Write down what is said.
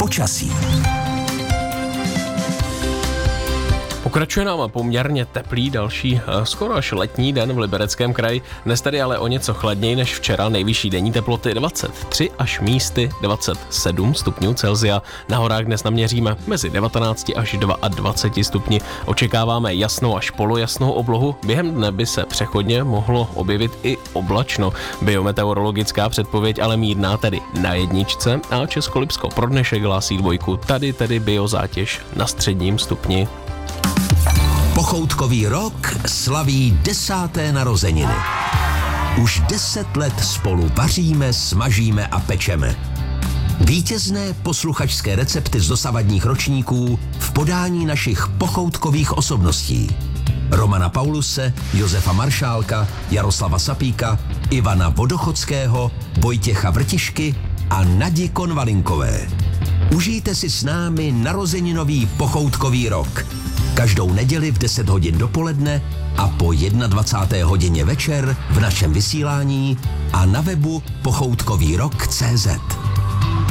Počasí. Pokračuje nám poměrně teplý další, skoro až letní den v Libereckém kraji. Dnes tady ale o něco chladněji než včera, nejvyšší denní teploty 23 až místy 27 stupňů Celsia. Na horách dnes naměříme mezi 19 až 22 stupni. Očekáváme jasnou až polojasnou oblohu. Během dne by se přechodně mohlo objevit i oblačno. Biometeorologická předpověď ale mírná, tedy na jedničce, a Českolipsko pro dnešek hlásí 2. Tady tedy biozátěž na středním stupni. Pochoutkový rok slaví 10. narozeniny. Už 10 let spolu vaříme, smažíme a pečeme. Vítězné posluchačské recepty z dosavadních ročníků v podání našich pochoutkových osobností. Romana Pauluse, Josefa Maršálka, Jaroslava Sapíka, Ivana Vodochodského, Vojtěcha Vrtišky a Nadi Konvalinkové. Užijte si s námi narozeninový pochoutkový rok. Každou neděli v 10 hodin dopoledne a po 21. hodině večer v našem vysílání a na webu pochoutkovýrok.cz.